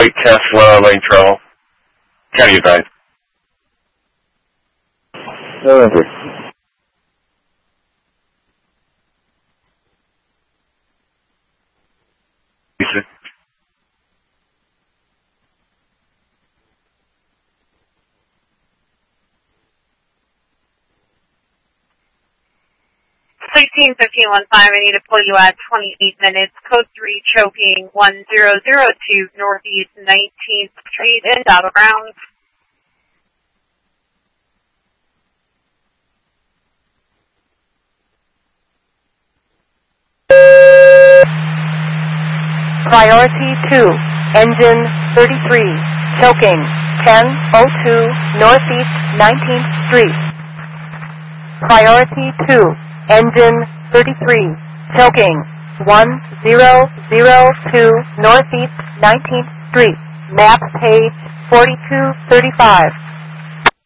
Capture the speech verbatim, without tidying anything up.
Lake Tesla, lane travel. County advised. November. Lisa. sixteen fifteen one five, I need to pull you at twenty-eight minutes. Code three, choking one zero zero two Northeast nineteenth Street and out of rounds. Priority two, engine thirty-three, choking ten oh two Northeast nineteenth Street. Priority two, engine thirty-three, choking one zero zero two Northeast nineteenth Street. Map page forty-two thirty-five.